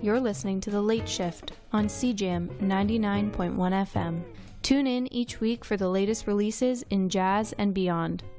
You're listening to The Late Shift on CJAM 99.1 FM. Tune in each week for the latest releases in jazz and beyond.